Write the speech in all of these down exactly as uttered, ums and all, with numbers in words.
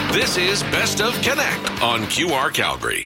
This is Best of Connect on Q R Calgary.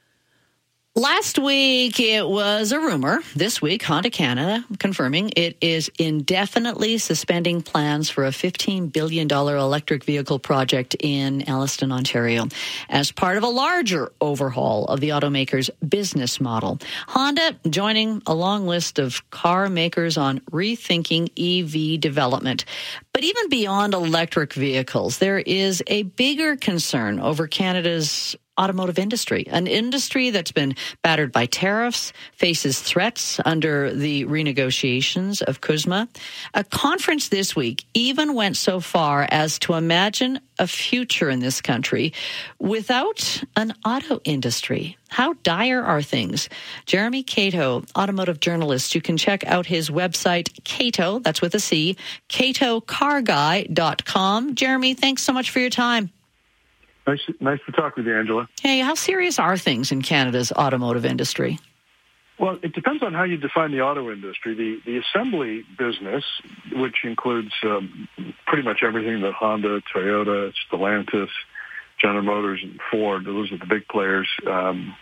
Last week, it was a rumor. This week, Honda Canada confirming it is indefinitely suspending plans for a fifteen billion dollars electric vehicle project in Elliston, Ontario, as part of a larger overhaul of the automaker's business model. Honda joining a long list of car makers on rethinking E V development. But even beyond electric vehicles, there is a bigger concern over Canada's automotive industry, an industry that's been battered by tariffs, faces threats under the renegotiations of CUSMA. A conference this week even went so far as to imagine a future in this country without an auto industry. How dire are things? Jeremy Cato, automotive journalist. You can check out his website, Cato, that's with a C, cato car guy dot com. Jeremy, thanks so much for your time. Nice, nice to talk with you, Angela. Hey, how serious are things in Canada's automotive industry? Well, it depends on how you define the auto industry. The the assembly business, which includes um, pretty much everything that Honda, Toyota, Stellantis, General Motors, and Ford, those are the big players, um,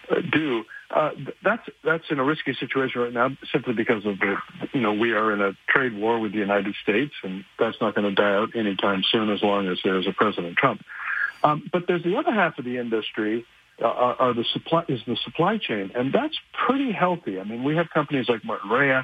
do. Uh, that's that's in a risky situation right now, simply because of the, you know, we are in a trade war with the United States, and that's not going to die out anytime soon as long as there's a President Trump. Um, but there's the other half of the industry uh, are, are the supply is the supply chain, and that's pretty healthy. I mean, we have companies like Martinrea,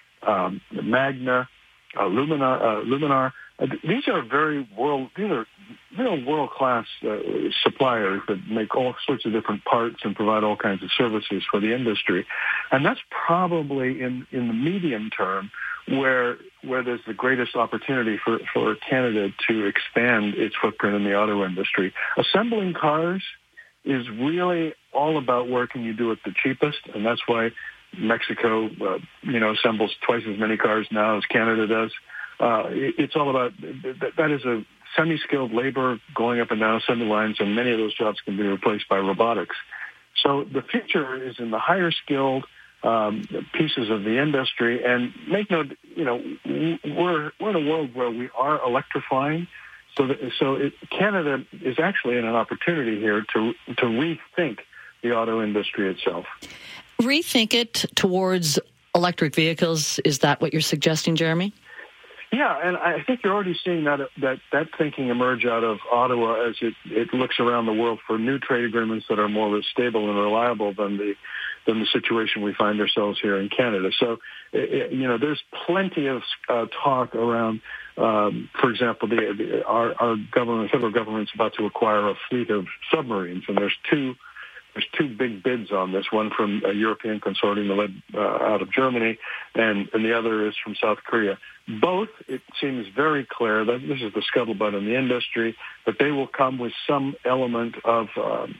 um, Magna, uh, Luminar. Uh, Luminar. Uh, these are very world. These are real world class uh, suppliers that make all sorts of different parts and provide all kinds of services for the industry, and that's probably in in the medium term where where there's the greatest opportunity for, for Canada to expand its footprint in the auto industry. Assembling cars is really all about where can you do it the cheapest, and that's why Mexico, uh, you know, assembles twice as many cars now as Canada does. Uh, it, it's all about, that, that is a semi-skilled labor going up and down assembly lines, and many of those jobs can be replaced by robotics. So the future is in the higher skilled Um, pieces of the industry, and make no, you know, we're we're in a world where we are electrifying, so that, so it, Canada is actually in an opportunity here to to rethink the auto industry itself. Rethink it towards electric vehicles. Is that what you're suggesting, Jeremy? Yeah, and I think you're already seeing that that that thinking emerge out of Ottawa as it, it looks around the world for new trade agreements that are more stable and reliable than the than the situation we find ourselves here in Canada. So, it, you know, there's plenty of uh, talk around, um, for example, the, the our, our government, federal government's about to acquire a fleet of submarines, and there's two. There's two big bids on this, one from a European consortium led uh, out of Germany, and, and the other is from South Korea. Both, it seems very clear that this is the scuttlebutt in the industry, that they will come with some element of um,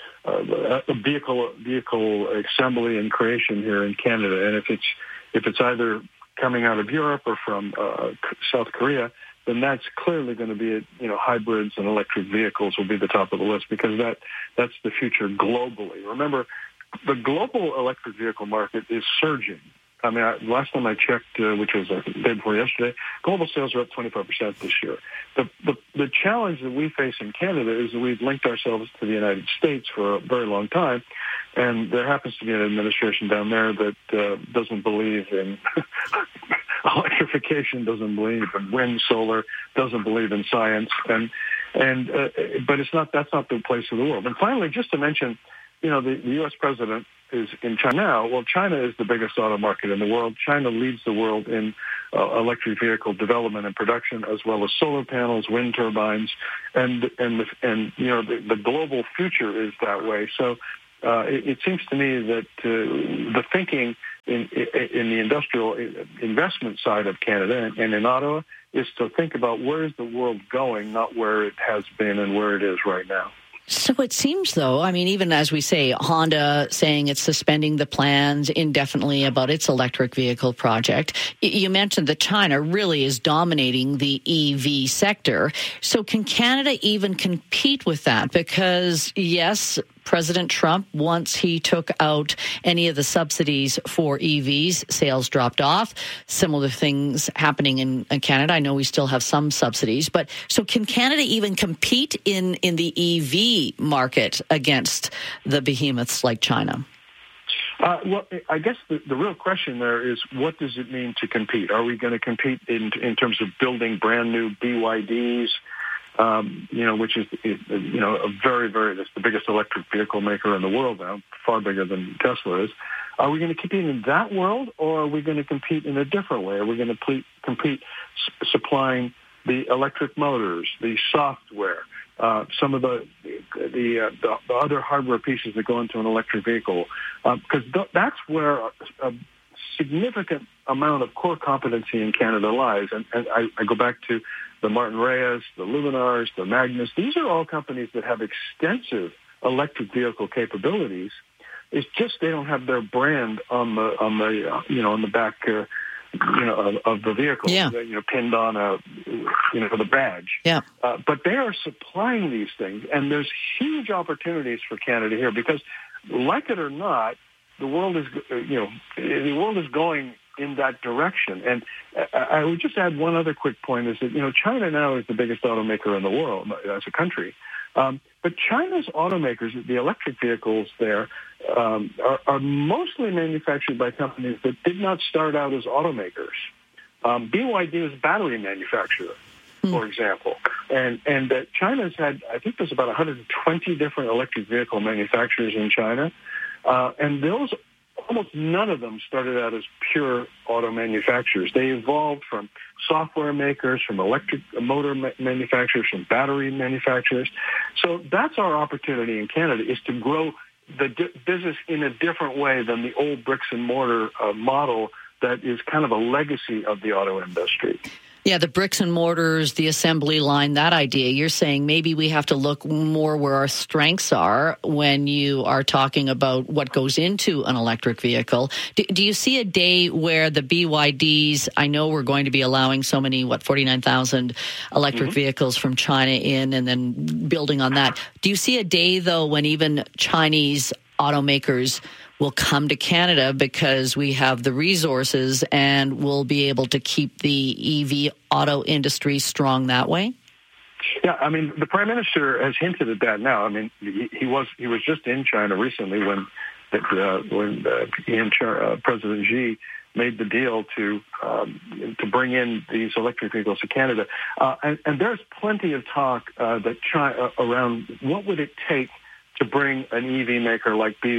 uh, vehicle vehicle assembly and creation here in Canada. And if it's if it's either coming out of Europe or from uh, South Korea, then that's clearly going to be, you know, hybrids and electric vehicles will be the top of the list, because that that's the future globally. Remember, the global electric vehicle market is surging. I mean, I, last time I checked, uh, which was uh, the day before yesterday, global sales are up twenty-five percent this year. The, the the challenge that we face in Canada is that we've linked ourselves to the United States for a very long time, and there happens to be an administration down there that uh, doesn't believe in electrification, doesn't believe in wind, solar, doesn't believe in science, and and uh, but it's not that's not the place of the world. And finally, just to mention, you know, the, the U S president is in China now. Well, China is the biggest auto market in the world. China leads the world in uh, electric vehicle development and production, as well as solar panels, wind turbines, and and the, and you know the, the global future is that way. So uh, it, it seems to me that uh, the thinking in in the industrial investment side of Canada and in Ottawa is to think about where is the world going, not where it has been and where it is right now. So it seems, though, I mean, even as we say, Honda saying it's suspending the plans indefinitely about its electric vehicle project. You mentioned that China really is dominating the E V sector. So can Canada even compete with that? Because, yes, President Trump, once he took out any of the subsidies for E Vs, sales dropped off. Similar things happening in, in Canada. I know we still have some subsidies, but so can Canada even compete in, in the E V market against the behemoths like China? Uh, well, I guess the, the real question there is, what does it mean to compete? Are we going to compete in in terms of building brand new B Y Ds, um, you know, which is, you know, a very, very, it's the biggest electric vehicle maker in the world now, far bigger than Tesla is. Are we going to compete in that world, or are we going to compete in a different way? Are we going to ple- compete s- supplying the electric motors, the software, Uh, some of the the, uh, the the other hardware pieces that go into an electric vehicle, because uh, th- that's where a, a significant amount of core competency in Canada lies. And, and I, I go back to the Martin Reyes, the Luminars, the Magnus. These are all companies that have extensive electric vehicle capabilities. It's just they don't have their brand on the on the uh, you know on the back. Uh, you know, of, of the vehicle, yeah. you know, pinned on a, you know, the badge. Yeah. Uh, but they are supplying these things, and there's huge opportunities for Canada here because, like it or not, the world is, you know, the world is going in that direction. And I, I would just add one other quick point is that, you know, China now is the biggest automaker in the world as a country. Um, but China's automakers, the electric vehicles there, um, are, are mostly manufactured by companies that did not start out as automakers. Um, B Y D is a battery manufacturer, mm. for example. And and uh, China's had, I think there's about one hundred twenty different electric vehicle manufacturers in China. Uh, and those, almost none of them started out as pure auto manufacturers. They evolved from software makers, from electric motor ma- manufacturers, from battery manufacturers. So that's our opportunity in Canada, is to grow the di- business in a different way than the old bricks and mortar uh, model that is kind of a legacy of the auto industry. Yeah, the bricks and mortars, the assembly line, that idea. You're saying maybe we have to look more where our strengths are when you are talking about what goes into an electric vehicle. Do, do you see a day where the B Y Ds, I know we're going to be allowing so many, what, forty-nine thousand electric mm-hmm. vehicles from China in and then building on that. Do you see a day, though, when even Chinese automakers will come to Canada because we have the resources and we'll be able to keep the E V auto industry strong that way? Yeah, I mean, the Prime Minister has hinted at that now. I mean, he, he was he was just in China recently when uh, when uh, he and uh, President Xi made the deal to um, to bring in these electric vehicles to Canada. Uh, and, and there's plenty of talk uh, that China, uh, around what would it take to bring an E V maker like B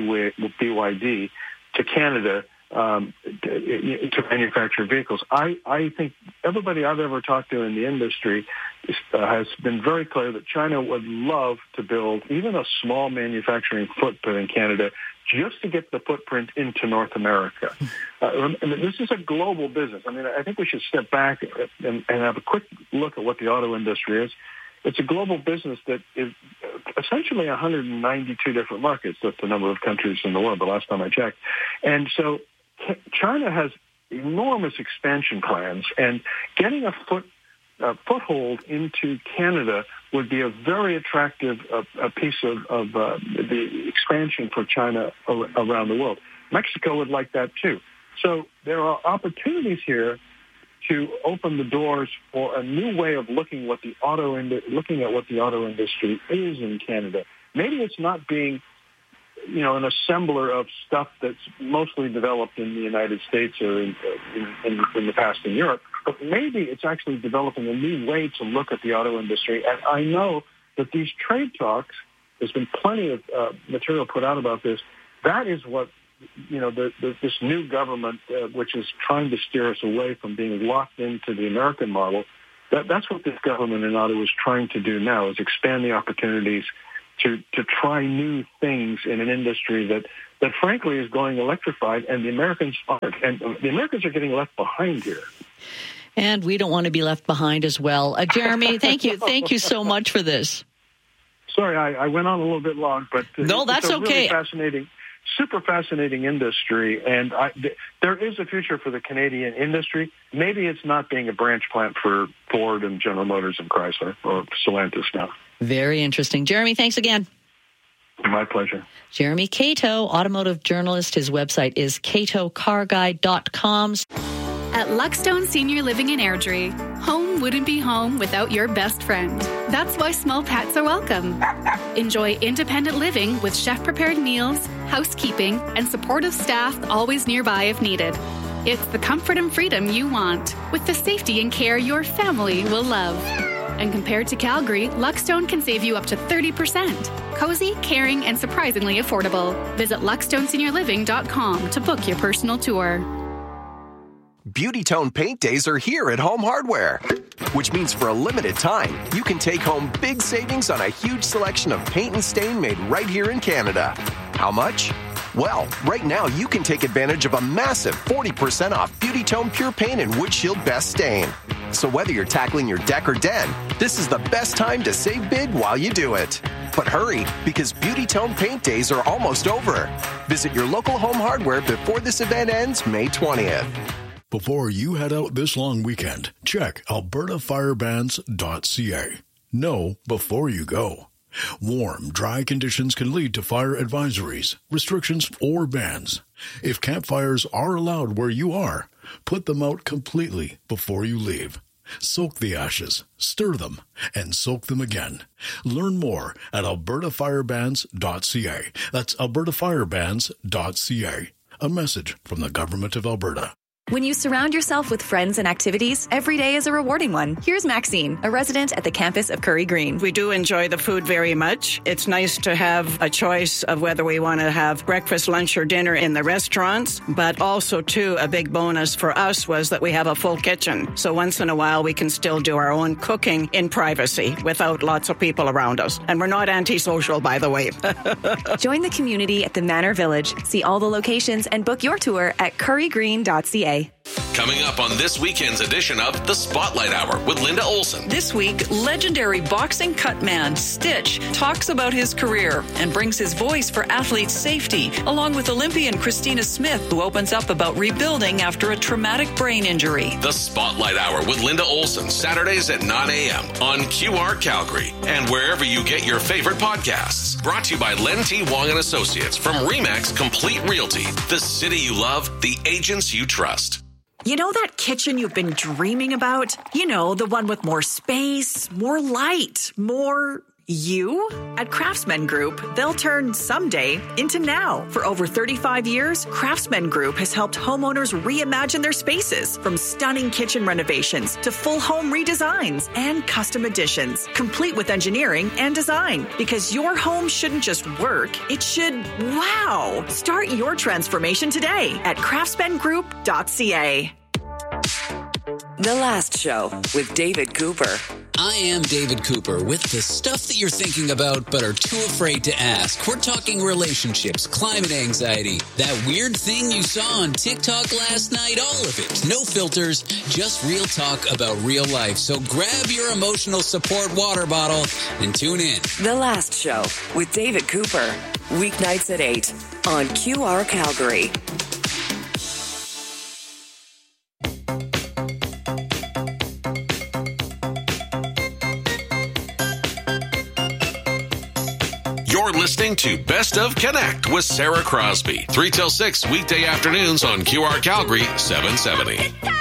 Y D to Canada um, to, to manufacture vehicles. I, I think everybody I've ever talked to in the industry uh, has been very clear that China would love to build even a small manufacturing footprint in Canada just to get the footprint into North America. Uh, and this is a global business. I mean, I think we should step back and, and have a quick look at what the auto industry is. It's a global business that is essentially one hundred ninety-two different markets. That's the number of countries in the world, the last time I checked. And so China has enormous expansion plans, and getting a foot a foothold into Canada would be a very attractive uh, a piece of, of uh, the expansion for China around the world. Mexico would like that too. So there are opportunities here to open the doors for a new way of looking what the auto ind- looking at what the auto industry is in Canada. Maybe it's not being, you know, an assembler of stuff that's mostly developed in the United States or in, in, in, in the past in Europe, but maybe it's actually developing a new way to look at the auto industry. And I know that these trade talks, there's been plenty of uh, material put out about this. That is what, you know, the, the, this new government, uh, which is trying to steer us away from being locked into the American model, that, that's what this government in Ottawa is trying to do now, is expand the opportunities to, to try new things in an industry that, that frankly is going electrified, and the Americans aren't. And the Americans are getting left behind here. And we don't want to be left behind as well. Uh, Jeremy, thank you. Thank you so much for this. Sorry, I, I went on a little bit long, but uh, no, that's it's a okay. Really fascinating. Super fascinating industry, and I, th- there is a future for the Canadian industry. Maybe it's not being a branch plant for Ford and General Motors and Chrysler or Stellantis now. Very interesting. Jeremy, thanks again. My pleasure. Jeremy Cato, automotive journalist. His website is cato car guide dot com. At Luckstone Senior Living in Airdrie, home wouldn't be home without your best friend. That's why small pets are welcome. Enjoy independent living with chef-prepared meals, housekeeping, and supportive staff always nearby if needed. It's the comfort and freedom you want, with the safety and care your family will love. And compared to Calgary, Luckstone can save you up to thirty percent. Cozy, caring, and surprisingly affordable. Visit luckstone senior living dot com to book your personal tour. Beauty Tone Paint Days are here at Home Hardware, which means for a limited time, you can take home big savings on a huge selection of paint and stain made right here in Canada. How much? Well, right now you can take advantage of a massive forty percent off Beauty Tone Pure Paint and Wood Shield Best Stain. So whether you're tackling your deck or den, this is the best time to save big while you do it. But hurry, because Beauty Tone Paint Days are almost over. Visit your local Home Hardware before this event ends May twentieth. Before you head out this long weekend, check alberta fire bans dot c a. Know before you go. Warm, dry conditions can lead to fire advisories, restrictions, or bans. If campfires are allowed where you are, put them out completely before you leave. Soak the ashes, stir them, and soak them again. Learn more at alberta fire bans dot c a. That's alberta fire bans dot c a. A message from the Government of Alberta. When you surround yourself with friends and activities, every day is a rewarding one. Here's Maxine, a resident at the campus of Curry Green. We do enjoy the food very much. It's nice to have a choice of whether we want to have breakfast, lunch, or dinner in the restaurants, but also, too, a big bonus for us was that we have a full kitchen. So once in a while, we can still do our own cooking in privacy without lots of people around us. And we're not antisocial, by the way. Join the community at the Manor Village. See all the locations and book your tour at curry green dot c a. Coming up on this weekend's edition of The Spotlight Hour with Linda Olson. This week, legendary boxing cutman Stitch talks about his career and brings his voice for athletes' safety, along with Olympian Christina Smith, who opens up about rebuilding after a traumatic brain injury. The Spotlight Hour with Linda Olson, Saturdays at nine a.m. on Q R Calgary and wherever you get your favorite podcasts. Brought to you by Len T. Wong and Associates from Remax Complete Realty. The city you love, the agents you trust. You know that kitchen you've been dreaming about? You know, the one with more space, more light, more you? At Craftsman Group, they'll turn someday into now. For over thirty-five years, Craftsman Group has helped homeowners reimagine their spaces, from stunning kitchen renovations to full home redesigns and custom additions, complete with engineering and design. Because your home shouldn't just work, it should wow. Start your transformation today at craftsman group dot c a. The Last Show with David Cooper. I am David Cooper with the stuff that you're thinking about but are too afraid to ask. We're talking relationships, climate anxiety, that weird thing you saw on TikTok last night, all of it. No filters, just real talk about real life. So grab your emotional support water bottle and tune in. The Last Show with David Cooper. Weeknights at eight on Q R Calgary. You're listening to Best of Connect with Sarah Crosby. three till six weekday afternoons on Q R Calgary seven seventy.